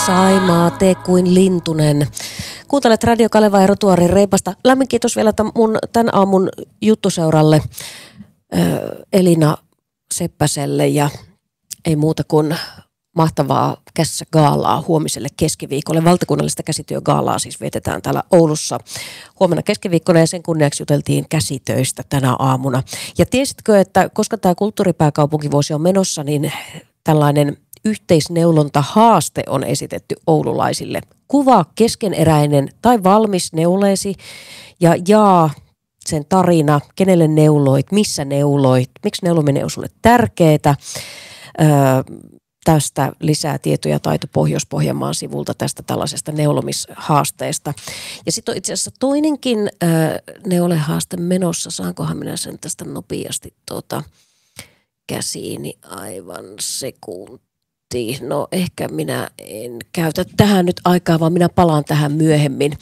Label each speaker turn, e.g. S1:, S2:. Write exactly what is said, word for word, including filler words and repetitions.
S1: Saimaa, tee kuin lintunen. Kuuntelet Radio Kaleva ja Rotuarin Reipasta. Lämmin kiitos vielä tämän, mun, tämän aamun juttuseuralle äh, Elina Seppäselle ja ei muuta kuin mahtavaa kässägaalaa huomiselle keskiviikolle. Valtakunnallista käsityögaalaa siis vietetään täällä Oulussa huomenna keskiviikkona ja sen kunniaksi juteltiin käsitöistä tänä aamuna. Ja tiesitkö, että koska tämä kulttuuripääkaupunkivuosi on menossa, niin tällainen yhteisneulonta-haaste on esitetty oululaisille. Kuvaa keskeneräinen tai valmis neuleesi ja jaa sen tarina, kenelle neuloit, missä neuloit, miksi neulominen on sulle tärkeää. Öö, tästä lisää tietoja Taito Pohjois-Pohjanmaan sivulta tästä tällaisesta neulomishaasteesta. Ja sitten on itse asiassa toinenkin öö, neulehaaste menossa. Saankohan minä sen tästä nopeasti tuota käsiini aivan sekunti. No ehkä minä en käytä tähän nyt aikaa, vaan minä palaan tähän myöhemmin.